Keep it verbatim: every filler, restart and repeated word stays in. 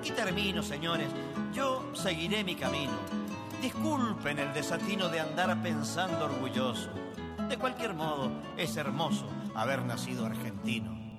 aquí termino, señores. Yo seguiré mi camino. Disculpen el desatino de andar pensando orgulloso. De cualquier modo, es hermoso haber nacido argentino.